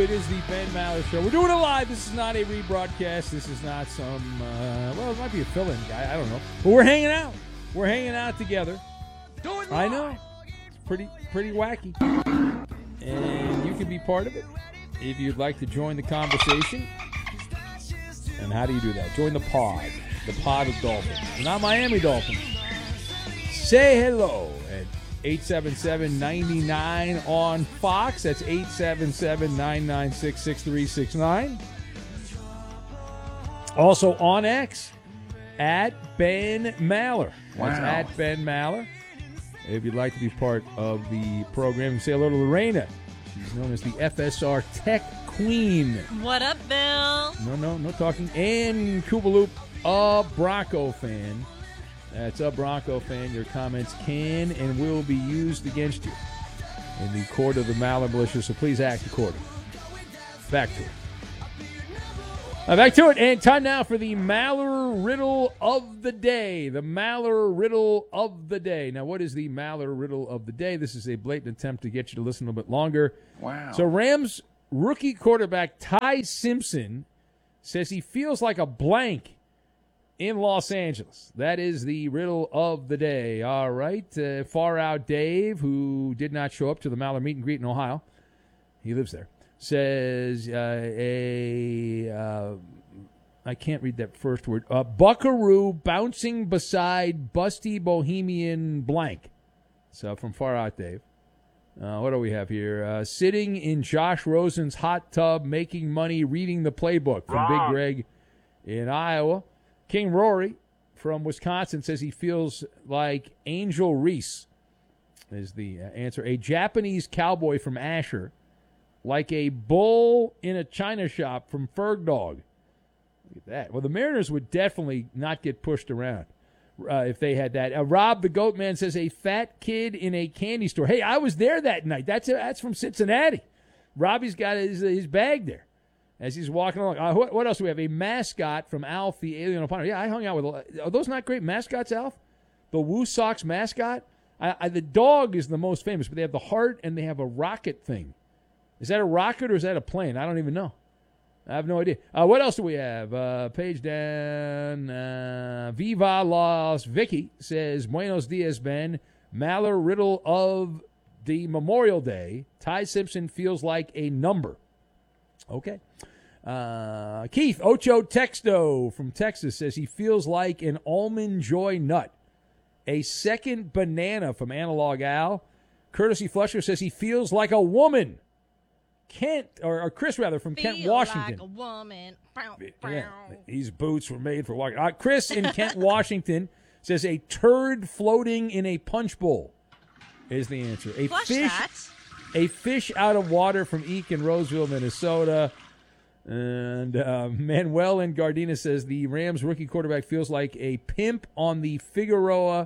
It is the Ben Maller Show. We're doing it live. This is not a rebroadcast. This is not some, it might be a fill-in guy. I don't know. But we're hanging out. We're hanging out together. I know. It's pretty wacky. And you can be part of it if you'd like to join the conversation. And how do you do that? Join the pod of Dolphins. Not Miami Dolphins. Say hello at 877-99 on Fox. That's 877-996-6369. Also on X, at Ben Maller. That's at Ben Maller. If you'd like to be part of the program, say hello to Lorena. She's known as the FSR Tech Queen. What up, Bill? No talking. And Koopaloop, a Bronco fan. That's a Bronco fan. Your comments can and will be used against you in the court of the Maller Militia, so please act accordingly. Back to it. Back to it, and time now for the Maller Riddle of the Day. The Maller Riddle of the Day. Now, what is the Maller Riddle of the Day? This is a blatant attempt to get you to listen a little bit longer. Wow. So Rams rookie quarterback Ty Simpson says he feels like a blank in Los Angeles. That is the riddle of the day. All right. Far Out Dave, who did not show up to the Maller meet and greet in Ohio, he lives there, says I can't read that first word. Buckaroo bouncing beside busty bohemian blank. So from Far Out Dave. What do we have here? Sitting in Josh Rosen's hot tub, making money, reading the playbook from Big Greg in Iowa. King Rory from Wisconsin says he feels like Angel Reese is the answer. A Japanese cowboy from Asher, like a bull in a china shop from Ferg Dog. Look at that. Well, the Mariners would definitely not get pushed around if they had that. Rob the Goat Man says a fat kid in a candy store. Hey, I was there that night. That's from Cincinnati. Robbie's got his bag there as he's walking along. What else do we have? A mascot from Alf, the Alien Opiner. Yeah, I hung out with. Are those not great mascots, Alf? The Woo Sox mascot? The dog is the most famous, but they have the heart and they have a rocket thing. Is that a rocket or is that a plane? I don't even know. I have no idea. What else do we have? Page down. Viva Las Vicky says, Buenos Dias, Ben. Maller Riddle of the Memorial Day. Ty Simpson feels like a number. Okay. Keith Ocho Texto from Texas says he feels like an almond joy nut. A second banana from Analog Al. Courtesy Flusher says he feels like a woman. Kent, or Chris rather, from Kent, Washington. Like a woman. Yeah, these boots were made for walking. Chris in Kent, Washington says a turd floating in a punch bowl is the answer. A fish out of water from Eek in Roseville, Minnesota. And Manuel in Gardena says the Rams rookie quarterback feels like a pimp on the Figueroa.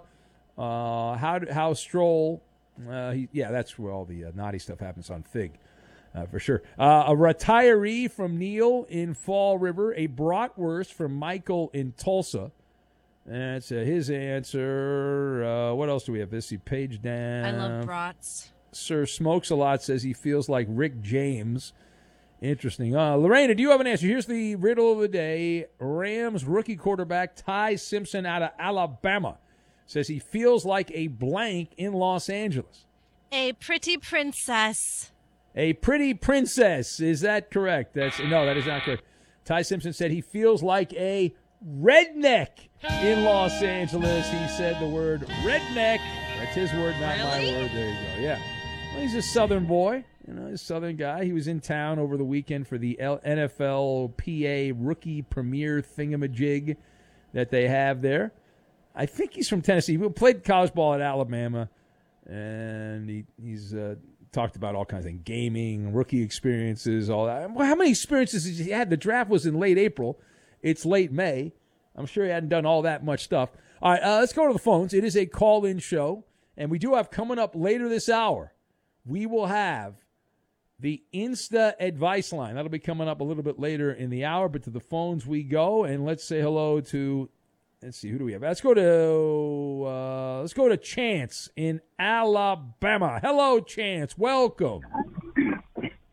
How Stroll. That's where all the naughty stuff happens on Fig. For sure. A retiree from Neil in Fall River. A bratwurst from Michael in Tulsa. That's his answer. What else do we have? This page down. I love brats. Sir Smokes a Lot says he feels like Rick James. Interesting. Lorena, do you have an answer? Here's the riddle of the day. Rams rookie quarterback Ty Simpson out of Alabama says he feels like a blank in Los Angeles. A pretty princess. A pretty princess. Is that correct? No, that is not correct. Ty Simpson said he feels like a redneck in Los Angeles. He said the word redneck. That's his word, not my word. There you go. Yeah. Well, he's a Southern boy. He's a Southern guy. He was in town over the weekend for the NFL PA rookie premier thingamajig that they have there. I think he's from Tennessee. He played college ball at Alabama, and he's talked about all kinds of things, gaming, rookie experiences, all that. Well, how many experiences has he had? The draft was in late April. It's late May. I'm sure he hadn't done all that much stuff. All right, let's go to the phones. It is a call-in show, and we do have coming up later this hour, we will have the Insta advice line. That'll be coming up a little bit later in the hour, but to the phones we go, and let's say hello to, let's see, who do we have? Let's go to Chance in Alabama. Hello, Chance. Welcome.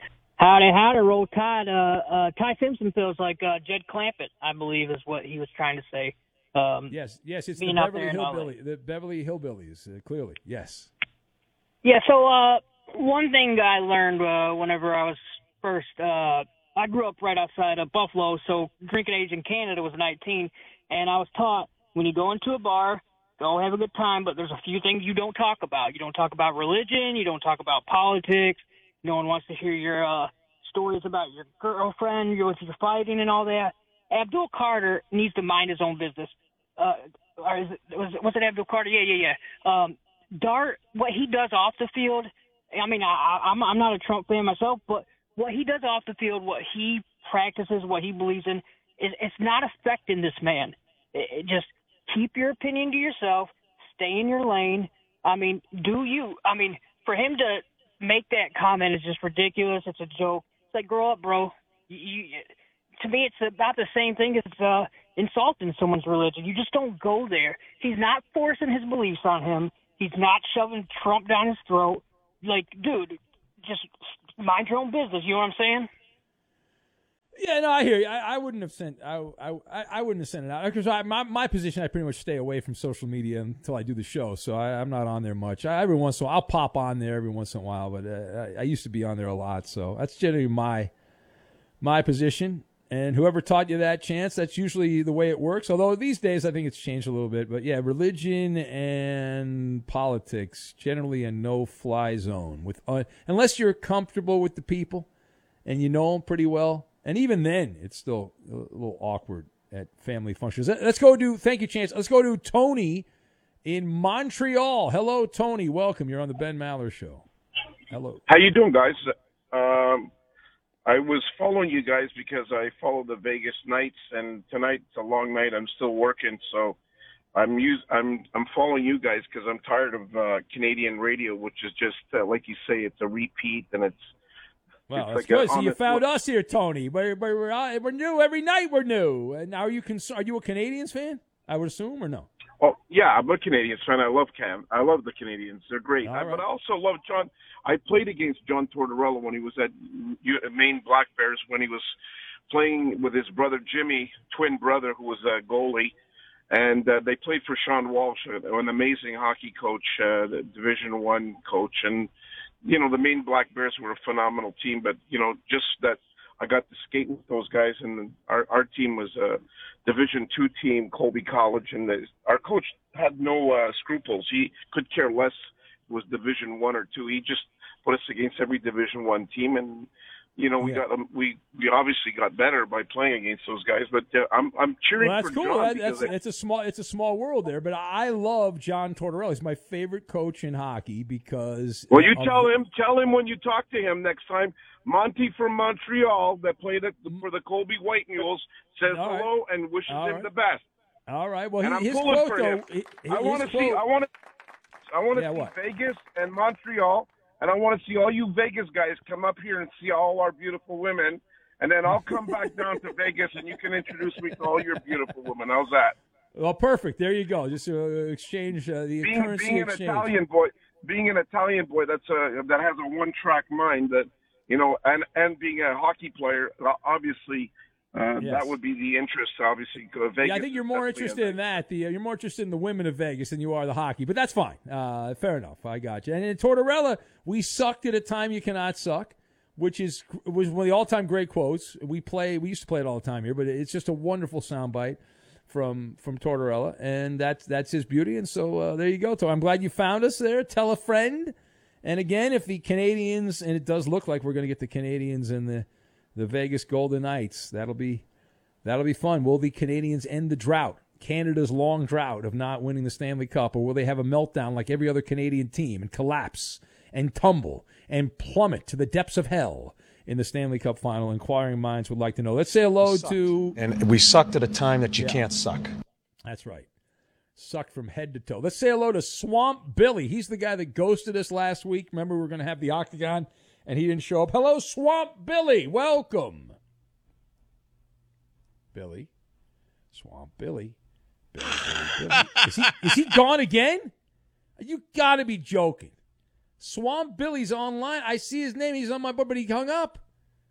Howdy, Roll Tide. Ty Simpson feels like Jed Clampett, I believe, is what he was trying to say. Yes, it's the being out Beverly there in LA. the Beverly Hillbillies, clearly. Yes. Yeah, so one thing I learned whenever I was first, I grew up right outside of Buffalo, so drinking age in Canada was 19, and I was taught when you go into a bar, go have a good time, but there's a few things you don't talk about. You don't talk about religion, you don't talk about politics, no one wants to hear your stories about your girlfriend, your fighting and all that. Abdul Carter needs to mind his own business. Was it Abdul Carter? Yeah. Dart, what he does off the field, I mean, I'm not a Trump fan myself, but what he does off the field, what he practices, what he believes in, it's not affecting this man. It just keep your opinion to yourself, stay in your lane. I mean, for him to make that comment is just ridiculous. It's a joke. It's like, grow up, bro. To me, it's about the same thing as insulting someone's religion. You just don't go there. He's not forcing his beliefs on him. He's not shoving Trump down his throat. Like, dude, just mind your own business. You know what I'm saying? Yeah, no, I hear you. I wouldn't have sent. I wouldn't have sent it out because my position. I pretty much stay away from social media until I do the show, so I'm not on there much. Every once in a while, I'll pop on there every once in a while, but I used to be on there a lot, so that's generally my position. And whoever taught you that, Chance, that's usually the way it works. Although these days I think it's changed a little bit. But yeah, religion and politics generally a no-fly zone unless you're comfortable with the people and you know them pretty well. And even then, it's still a little awkward at family functions. Thank you, Chance. Let's go to Tony in Montreal. Hello, Tony. Welcome. You're on the Ben Maller Show. Hello. How you doing, guys? I was following you guys because I follow the Vegas Knights, and tonight's a long night. I'm still working, so I'm following you guys because I'm tired of Canadian radio, which is just like you say, it's a repeat, and it's. Well, it's that's like good. So you found us here, Tony. We're new every night. We're new. And now are you a Canadians fan? I would assume, or no? Oh yeah, I'm a Canadians fan. I love the Canadians. They're great. Right. But I also love John. I played against John Tortorella when he was at Maine Black Bears when he was playing with his brother Jimmy, twin brother, who was a goalie, and they played for Sean Walsh, an amazing hockey coach, the Division I coach, and the Maine Black Bears were a phenomenal team. But just that I got to skate with those guys, and our team was a Division II team, Colby College, and our coach had no scruples. He could care less if it was Division I or II. He just put us against every Division I team, and we obviously got better by playing against those guys. But I'm cheering that's for cool. John. It's a small world there. But I love John Tortorella. He's my favorite coach in hockey because. Well, you tell him when you talk to him next time. Monty from Montreal that played for the Colby White Mules says hello and wishes him the best. All right. Well, and I'm his pulling quote for though. him. I want to see Vegas and Montreal, and I want to see all you Vegas guys come up here and see all our beautiful women, and then I'll come back down to Vegas and you can introduce me to all your beautiful women. How's that? Well, perfect. There you go. Just exchange the currency being exchange. Being an Italian boy, that has a one-track mind that. And being a hockey player, obviously, that would be the interest. Obviously, Vegas. Yeah, I think you're more interested in that. You're more interested in the women of Vegas than you are the hockey, but that's fine. Fair enough. I got you. And in Tortorella, we sucked at a time you cannot suck, which was one of the all-time great quotes. We used to play it all the time here, but it's just a wonderful soundbite from Tortorella, and that's his beauty. And so there you go. So I'm glad you found us there. Tell a friend. And again, if the Canadians, and it does look like we're going to get the Canadians and the Vegas Golden Knights, that'll be fun. Will the Canadians end the drought, Canada's long drought of not winning the Stanley Cup, or will they have a meltdown like every other Canadian team and collapse and tumble and plummet to the depths of hell in the Stanley Cup final? Inquiring minds would like to know. Let's say hello to... And we sucked at a time that you can't suck. That's right. Sucked from head to toe. Let's say hello to Swamp Billy. He's the guy that ghosted us last week. Remember, we were going to have the Octagon, and he didn't show up. Hello, Swamp Billy. Welcome. Billy. Swamp Billy. Billy. Is he gone again? You got to be joking. Swamp Billy's online. I see his name. He's on my board, but he hung up.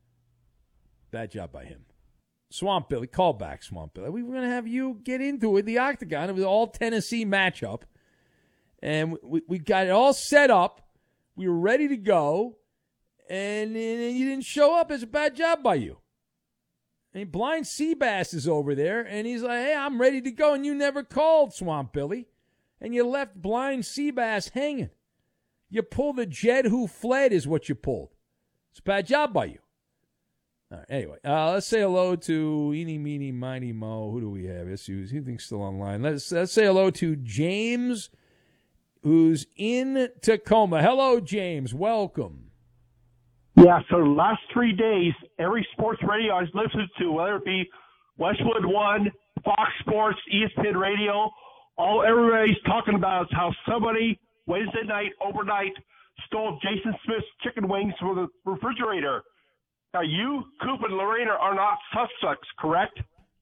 Bad job by him. Swamp Billy, call back, Swamp Billy. We were going to have you get into it, the Octagon. It was all Tennessee matchup. And we got it all set up. We were ready to go. And you didn't show up. It's a bad job by you. And Blind Seabass is over there. And he's like, hey, I'm ready to go. And you never called, Swamp Billy. And you left Blind Seabass hanging. You pulled the Jed who fled is what you pulled. It's a bad job by you. All right, anyway, let's say hello to Eeny, Meeny, Miny, Mo. Who do we have? Who thinks still online? Let's say hello to James, who's in Tacoma. Hello, James. Welcome. Yeah, so the last 3 days, every sports radio I've listened to, whether it be Westwood One, Fox Sports, ESPN Radio, everybody's talking about how somebody Wednesday night, overnight, stole Jason Smith's chicken wings from the refrigerator. Now, you, Coop, and Lorena are not suspects, correct?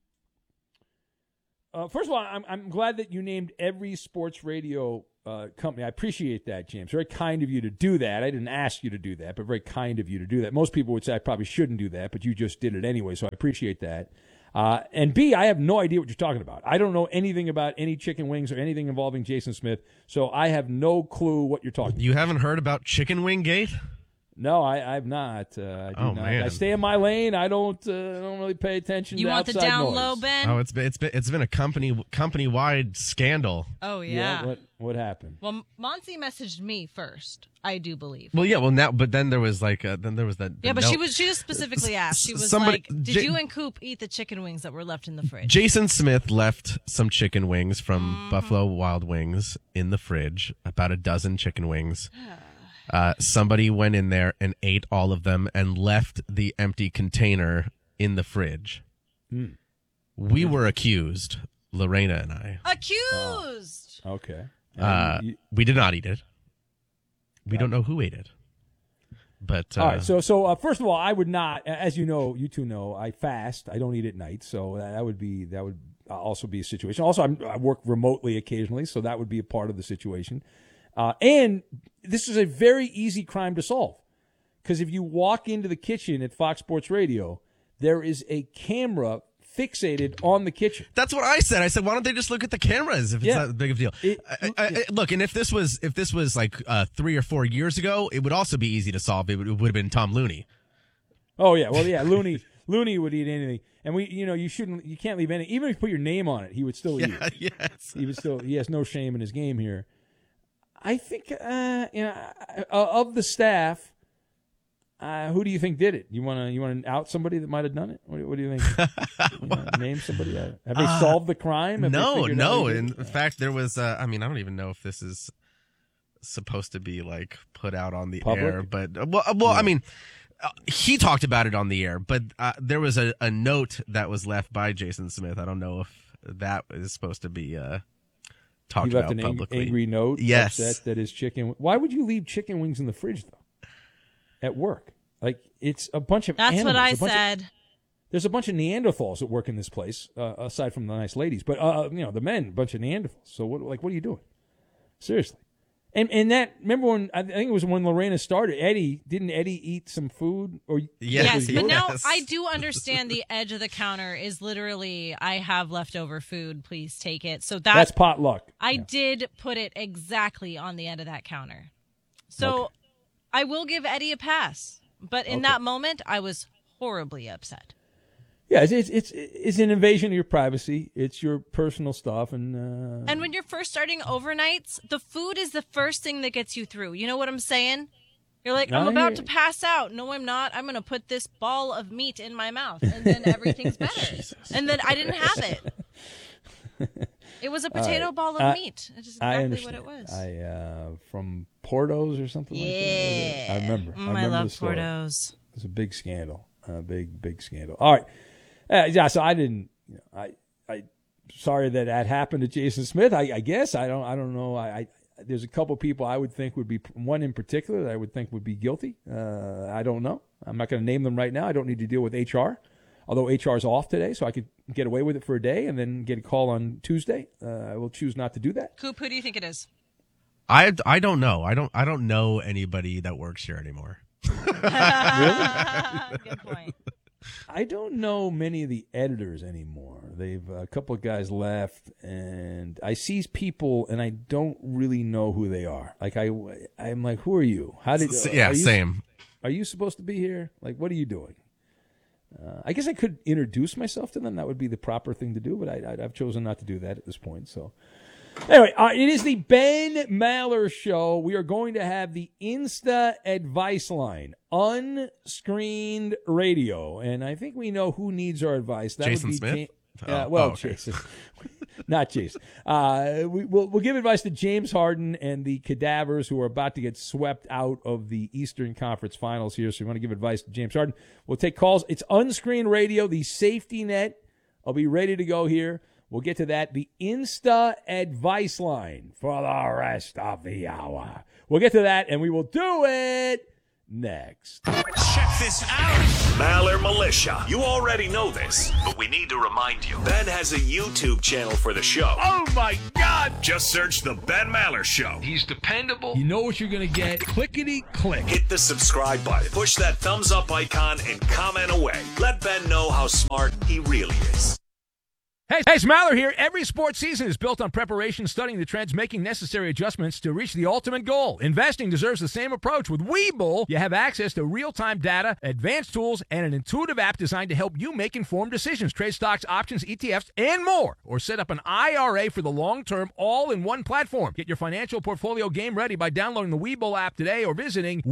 First of all, I'm glad that you named every sports radio company. I appreciate that, James. Very kind of you to do that. I didn't ask you to do that, but very kind of you to do that. Most people would say I probably shouldn't do that, but you just did it anyway, so I appreciate that. And B, I have no idea what you're talking about. I don't know anything about any chicken wings or anything involving Jason Smith, so I have no clue what you're talking about. You haven't heard about Chicken Wing Gate? No, I've not. I do not. Man. I stay in my lane. I don't really pay attention You to want the outside down noise. low, Ben? Oh, it's been a company-wide scandal. Oh, yeah. What happened? Well, Monty messaged me first, I do believe. Well, yeah. Well, now, but then there was that. Yeah, but note. she just specifically asked. She was Somebody- like, "Did you and Coop eat the chicken wings that were left in the fridge?" Jason Smith left some chicken wings from Buffalo Wild Wings in the fridge, about a dozen chicken wings. Somebody went in there and ate all of them and left the empty container in the fridge. We were accused, Lorena and I. Accused. Okay. We did not eat it. We don't know who ate it. But all right. So first of all, I would not, as you know, you two know, I fast. I don't eat at night, so that would also be a situation. Also, I work remotely occasionally, so that would be a part of the situation. And this is a very easy crime to solve, because if you walk into the kitchen at Fox Sports Radio, there is a camera fixated on the kitchen. that's what I said. I said, why don't they just look at the cameras if it's that big of a deal? Look, and if this was like 3 or 4 years ago, it would also be easy to solve. It would have been Tom Looney. Oh yeah, well yeah, Looney would eat anything, and you can't leave any. Even if you put your name on it, he would still eat it. Yes. He has no shame in his game here. I think, of the staff, who do you think did it? You want to out somebody that might have done it? What do you think? Name somebody. Have they solved the crime? Have No. In fact, there was. I don't even know if this is supposed to be like put out on the Public? air, but he talked about it on the air. But there was a note that was left by Jason Smith. I don't know if that is supposed to be. Talked he left about an publicly. angry note. Yes. Upset that his chicken. Why would you leave chicken wings in the fridge though? At work, like it's a bunch of. That's animals, what I said. There's a bunch of Neanderthals that work in this place, aside from the nice ladies. But the men, a bunch of Neanderthals. So what are you doing? Seriously. And that, remember when, I think it was when Lorena started, didn't Eddie eat some food? Or Yes, but now Yes. I do understand the edge of the counter is literally, I have leftover food, please take it. So that's potluck. I did put it exactly on the end of that counter. So Okay. I will give Eddie a pass. But in that moment, I was horribly upset. Yeah, it's an invasion of your privacy. It's your personal stuff, and when you're first starting overnights, the food is the first thing that gets you through. You know what I'm saying? You're like, I'm about to pass out. No, I'm not. I'm going to put this ball of meat in my mouth, and then everything's better. And then I didn't have it. It was a potato ball of meat. It's exactly what it was. From Porto's or something like that. Yeah. I remember. I love the story. Porto's. It was a big scandal. A big scandal. All right. Yeah, so I didn't. I sorry that happened to Jason Smith. I guess I don't know. There's a couple people I would think would be, one in particular that I would think would be guilty. I don't know. I'm not going to name them right now. I don't need to deal with HR, although HR is off today, so I could get away with it for a day and then get a call on Tuesday. I will choose not to do that. Coop, who do you think it is? I don't know. I don't know anybody that works here anymore. Good point. I don't know many of the editors anymore. They've a couple of guys left, and I see people, and I don't really know who they are. Like I'm like, who are you? Same. Are you supposed to be here? Like, what are you doing? I guess I could introduce myself to them. That would be the proper thing to do, but I've chosen not to do that at this point. So, anyway, it is the Ben Maller Show. We are going to have the Insta Advice Line, unscreened radio, and I think we know who needs our advice. That Jason would be Smith? Okay. Jason. Not Jason. We'll give advice to James Harden and the Cadavers, who are about to get swept out of the Eastern Conference Finals here. So we want to give advice to James Harden. We'll take calls. It's unscreened radio, the safety net. I'll be ready to go here. We'll get to that. The Insta Advice Line for the rest of the hour. We'll get to that, and we will do it next. Check this out. Maller Militia. You already know this, but we need to remind you. Ben has a YouTube channel for the show. Oh, my God. Just search The Ben Maller Show. He's dependable. You know what you're going to get. Clickety-click. Hit the subscribe button. Push that thumbs up icon and comment away. Let Ben know how smart he really is. Hey, it's Maller here. Every sports season is built on preparation, studying the trends, making necessary adjustments to reach the ultimate goal. Investing deserves the same approach. With Webull, you have access to real-time data, advanced tools, and an intuitive app designed to help you make informed decisions. Trade stocks, options, ETFs, and more. Or set up an IRA for the long term, all in one platform. Get your financial portfolio game ready by downloading the Webull app today or visiting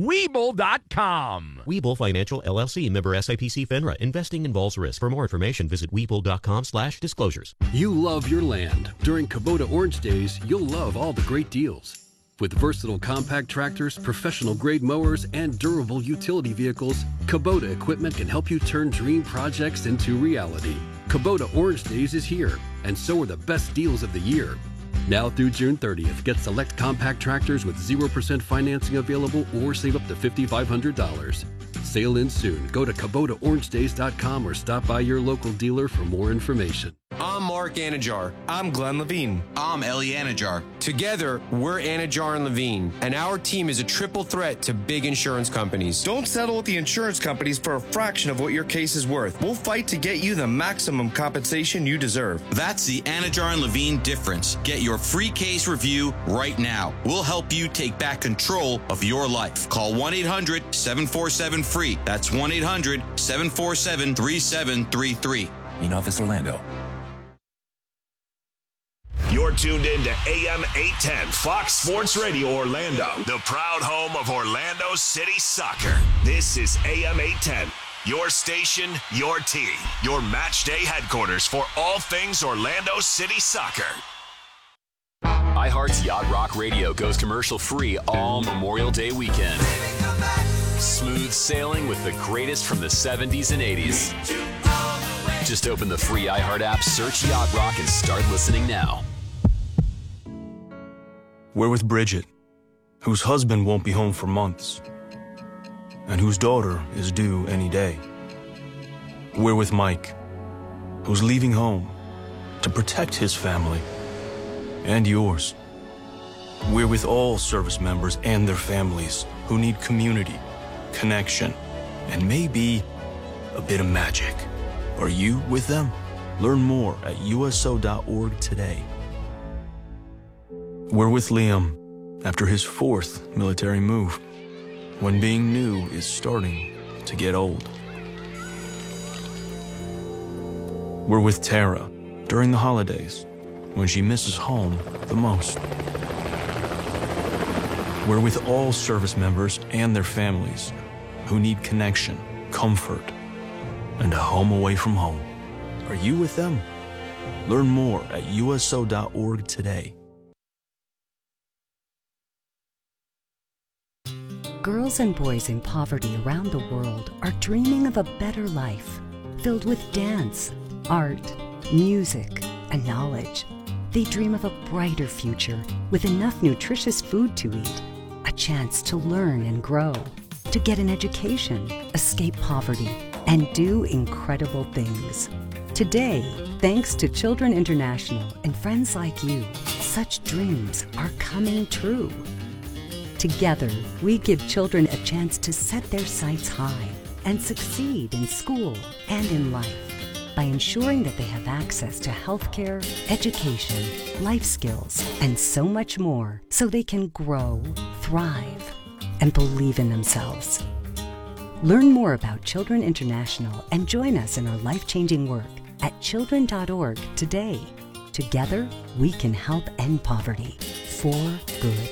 Webull.com. Webull Financial, LLC, member SIPC FINRA. Investing involves risk. For more information, visit Webull.com/disclosures. You love your land. During Kubota Orange Days, you'll love all the great deals. With versatile compact tractors, professional-grade mowers, and durable utility vehicles, Kubota equipment can help you turn dream projects into reality. Kubota Orange Days is here, and so are the best deals of the year. Now through June 30th, get select compact tractors with 0% financing available or save up to $5,500. Sale ends soon. Go to KubotaOrangeDays.com or stop by your local dealer for more information. I'm Mark Anajar. I'm Glenn Levine. I'm Ellie Anajar. Together, we're Anajar and Levine, and our team is a triple threat to big insurance companies. Don't settle with the insurance companies for a fraction of what your case is worth. We'll fight to get you the maximum compensation you deserve. That's the Anajar and Levine difference. Get your free case review right now. We'll help you take back control of your life. Call 1-800-747-FREE. That's 1-800-747-3733. In Office Orlando. You're tuned in to AM 810 Fox Sports Radio Orlando, the proud home of Orlando City Soccer. This is AM 810, your station, your team, your match day headquarters for all things Orlando City Soccer. iHeart's Yacht Rock Radio goes commercial-free all Memorial Day weekend. Smooth sailing with the greatest from the 70s and 80s. Just open the free iHeart app, search Yacht Rock, and start listening now. We're with Bridget, whose husband won't be home for months, and whose daughter is due any day. We're with Mike, who's leaving home to protect his family and yours. We're with all service members and their families who need community, connection, and maybe a bit of magic. Are you with them? Learn more at USO.org today. We're with Liam after his 4th military move, when being new is starting to get old. We're with Tara during the holidays, when she misses home the most. We're with all service members and their families who need connection, comfort, and a home away from home. Are you with them? Learn more at USO.org today. Girls and boys in poverty around the world are dreaming of a better life, filled with dance, art, music, and knowledge. They dream of a brighter future with enough nutritious food to eat, a chance to learn and grow, to get an education, escape poverty, and do incredible things. Today, thanks to Children International and friends like you, such dreams are coming true. Together, we give children a chance to set their sights high, and succeed in school and in life by ensuring that they have access to healthcare, education, life skills, and so much more so they can grow, thrive, and believe in themselves. Learn more about Children International and join us in our life-changing work at children.org today. Together, we can help end poverty for good.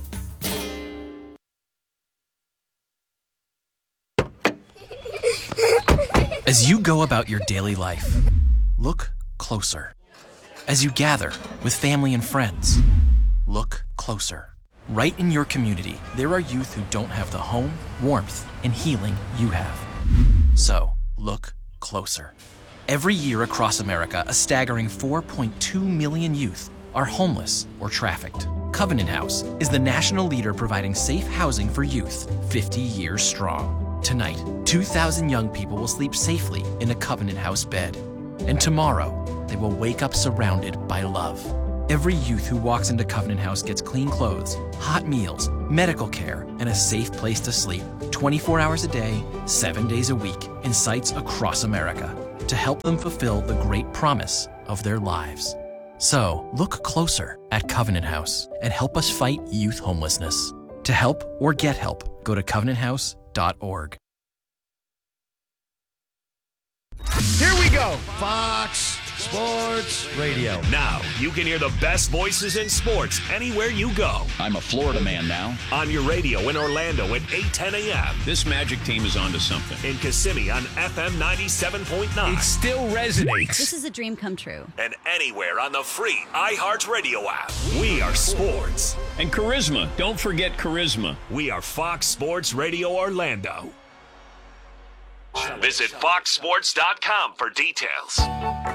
As you go about your daily life, look closer. As you gather with family and friends, look closer. Right in your community, there are youth who don't have the home, warmth, and healing you have. So, look closer. Every year across America, a staggering 4.2 million youth are homeless or trafficked. Covenant House is the national leader providing safe housing for youth, 50 years strong. Tonight, 2,000 young people will sleep safely in a Covenant House bed. And tomorrow, they will wake up surrounded by love. Every youth who walks into Covenant House gets clean clothes, hot meals, medical care, and a safe place to sleep 24 hours a day, 7 days a week in sites across America to help them fulfill the great promise of their lives. So, look closer at Covenant House and help us fight youth homelessness. To help or get help, go to covenanthouse.org. Here we go. Fox Sports Radio. Now, you can hear the best voices in sports anywhere you go. I'm a Florida man now. On your radio in Orlando at 8:10 a.m. This Magic team is onto something. In Kissimmee on FM 97.9. It still resonates. This is a dream come true. And anywhere on the free iHeartRadio app. We are sports. And charisma. Don't forget charisma. We are Fox Sports Radio Orlando. Visit foxsports.com for details.